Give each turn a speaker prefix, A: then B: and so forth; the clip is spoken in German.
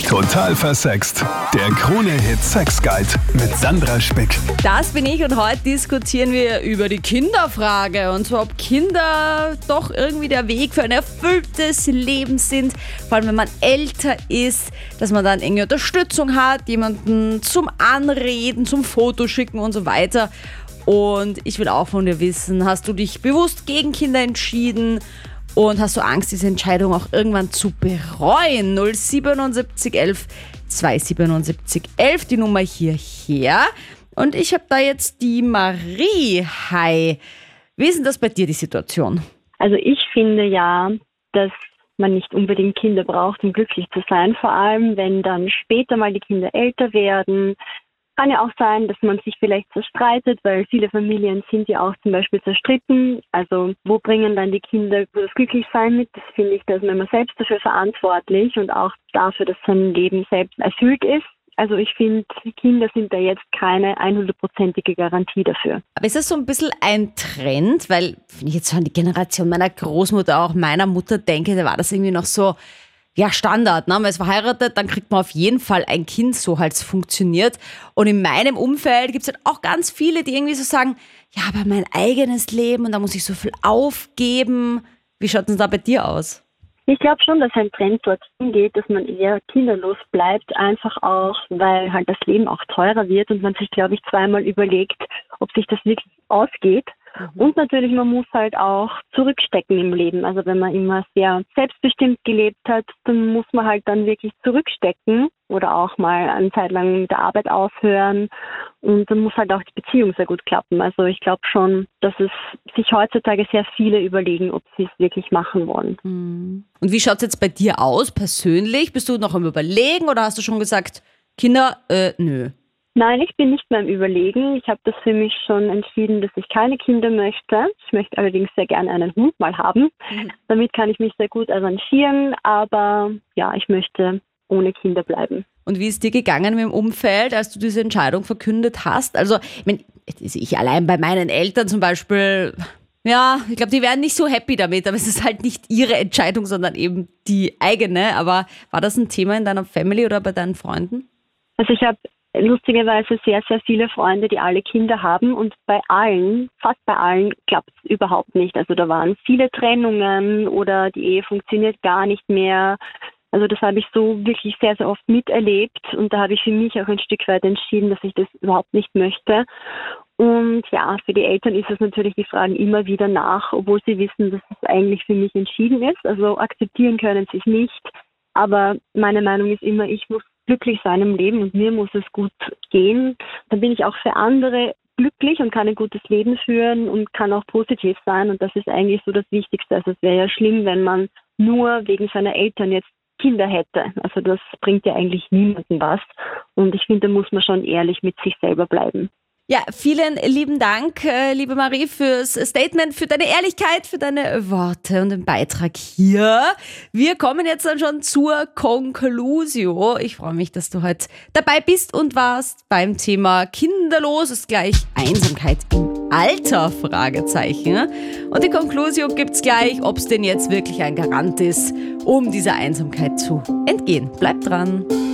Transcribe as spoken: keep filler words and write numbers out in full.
A: Total versext. Der Krone-Hit Sex Guide mit Sandra Spick.
B: Das bin ich und heute diskutieren wir über die Kinderfrage. Und zwar, ob Kinder doch irgendwie der Weg für ein erfülltes Leben sind. Vor allem, wenn man älter ist, dass man dann irgendwie Unterstützung hat, jemanden zum Anreden, zum Fotoschicken und so weiter. Und ich will auch von dir wissen, hast du dich bewusst gegen Kinder entschieden? Und hast du Angst, diese Entscheidung auch irgendwann zu bereuen? null siebenundsiebzig elf zweihundertsiebenundsiebzig elf, die Nummer hierher. Und ich habe da jetzt die Marie. Hi. Wie ist denn das bei dir, die Situation?
C: Also ich finde ja, dass man nicht unbedingt Kinder braucht, um glücklich zu sein. Vor allem, wenn dann später mal die Kinder älter werden. Kann ja auch sein, dass man sich vielleicht zerstreitet, weil viele Familien sind ja auch zum Beispiel zerstritten. Also wo bringen dann die Kinder das Glücklichsein mit? Das finde ich, da ist man immer selbst dafür verantwortlich und auch dafür, dass sein Leben selbst erfüllt ist. Also ich finde, Kinder sind da jetzt keine hundertprozentige Garantie dafür.
B: Aber ist das so ein bisschen ein Trend? Weil, wenn ich jetzt so an die Generation meiner Großmutter, auch meiner Mutter denke, da war das irgendwie noch so, ja, Standard, ne? Man ist verheiratet, dann kriegt man auf jeden Fall ein Kind, so halt es funktioniert. Und in meinem Umfeld gibt es halt auch ganz viele, die irgendwie so sagen, ja, aber mein eigenes Leben und da muss ich so viel aufgeben. Wie schaut es da bei dir aus?
C: Ich glaube schon, dass ein Trend dorthin geht, dass man eher kinderlos bleibt, einfach auch, weil halt das Leben auch teurer wird und man sich, glaube ich, zweimal überlegt, ob sich das wirklich ausgeht. Mhm. Und natürlich, man muss halt auch zurückstecken im Leben. Also wenn man immer sehr selbstbestimmt gelebt hat, dann muss man halt dann wirklich zurückstecken oder auch mal eine Zeit lang mit der Arbeit aufhören. Und dann muss halt auch die Beziehung sehr gut klappen. Also ich glaube schon, dass es sich heutzutage sehr viele überlegen, ob sie es wirklich machen wollen.
B: Mhm. Und wie schaut es jetzt bei dir aus persönlich? Bist du noch am Überlegen oder hast du schon gesagt, Kinder, äh, nö?
C: Nein, ich bin nicht mehr im Überlegen. Ich habe das für mich schon entschieden, dass ich keine Kinder möchte. Ich möchte allerdings sehr gerne einen Hund mal haben. Mhm. Damit kann ich mich sehr gut arrangieren. Aber ja, ich möchte ohne Kinder bleiben.
B: Und wie ist dir gegangen mit dem Umfeld, als du diese Entscheidung verkündet hast? Also, ich meine, ich allein bei meinen Eltern zum Beispiel, ja, ich glaube, die wären nicht so happy damit, aber es ist halt nicht ihre Entscheidung, sondern eben die eigene. Aber war das ein Thema in deiner Family oder bei deinen Freunden?
C: Also ich habe lustigerweise sehr, sehr viele Freunde, die alle Kinder haben und bei allen, fast bei allen, klappt es überhaupt nicht. Also da waren viele Trennungen oder die Ehe funktioniert gar nicht mehr. Also das habe ich so wirklich sehr, sehr oft miterlebt und da habe ich für mich auch ein Stück weit entschieden, dass ich das überhaupt nicht möchte. Und ja, für die Eltern ist es natürlich, die fragen immer wieder nach, obwohl sie wissen, dass es eigentlich für mich entschieden ist. Also akzeptieren können sie es nicht. Aber meine Meinung ist immer, ich muss glücklich sein im Leben und mir muss es gut gehen. Dann bin ich auch für andere glücklich und kann ein gutes Leben führen und kann auch positiv sein. Und das ist eigentlich so das Wichtigste. Also es wäre ja schlimm, wenn man nur wegen seiner Eltern jetzt Kinder hätte. Also das bringt ja eigentlich niemandem was. Und ich finde, da muss man schon ehrlich mit sich selber bleiben.
B: Ja, vielen lieben Dank, liebe Marie, fürs Statement, für deine Ehrlichkeit, für deine Worte und den Beitrag hier. Wir kommen jetzt dann schon zur Conclusio. Ich freue mich, dass du heute dabei bist und warst beim Thema Kinderlos ist gleich Einsamkeit im Alter, Fragezeichen. Und die Conclusio gibt's gleich, ob es denn jetzt wirklich ein Garant ist, um dieser Einsamkeit zu entgehen. Bleibt dran.